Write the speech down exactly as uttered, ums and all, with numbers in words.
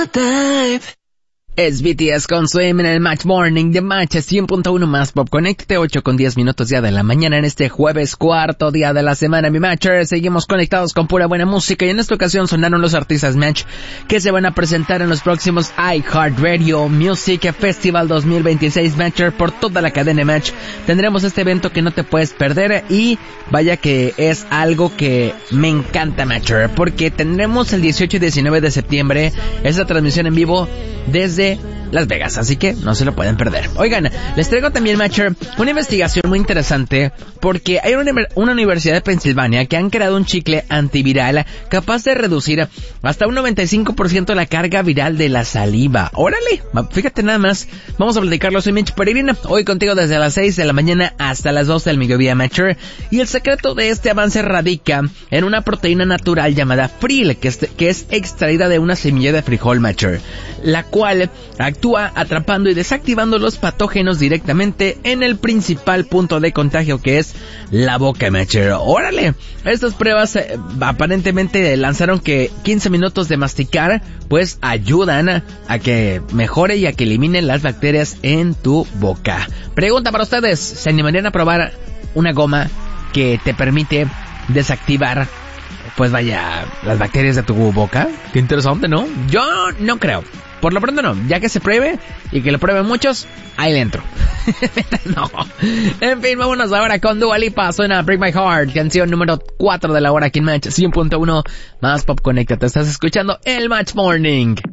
wanna dive. Es B T S con Swim en el Match Morning de Match cien punto uno más Pop. Conéctate ocho con diez minutos ya de la mañana en este jueves cuarto día de la semana, mi Matcher. Seguimos conectados con pura buena música y en esta ocasión sonaron los artistas Match que se van a presentar en los próximos iHeartRadio Music Festival dos mil veintiséis, Matcher, por toda la cadena Match. Tendremos este evento que no te puedes perder y vaya que es algo que me encanta, Matcher, porque tendremos el dieciocho y diecinueve de septiembre esta transmisión en vivo desde Las Vegas, así que no se lo pueden perder. Oigan, les traigo también, Matcher, una investigación muy interesante porque hay una, una universidad de Pensilvania que han creado un chicle antiviral capaz de reducir hasta un noventa y cinco por ciento la carga viral de la saliva. ¡Órale! Fíjate nada más. Vamos a platicarlo. Soy Mitch Peregrina, hoy contigo desde las seis de la mañana hasta las dos del mediodía, Matcher. Y el secreto de este avance radica en una proteína natural llamada Fril, que es, que es extraída de una semilla de frijol, Matcher, la cual actúa atrapando y desactivando los patógenos directamente en el principal punto de contagio, que es la boca, Matcher. ¡Órale! Estas pruebas eh, aparentemente lanzaron que quince minutos de masticar pues ayudan a que mejore y a que eliminen las bacterias en tu boca. Pregunta para ustedes: ¿se animarían a probar una goma que te permite desactivar, pues vaya, las bacterias de tu boca? Qué interesante, ¿no? Yo no creo. Por lo pronto no, ya que se pruebe y que lo prueben muchos, ahí le entro. No. En fin, vámonos ahora con Dua Lipa. Suena Break My Heart, canción número cuatro de la hora aquí en Match cien punto uno más Pop. Conéctate, estás escuchando el Match Morning.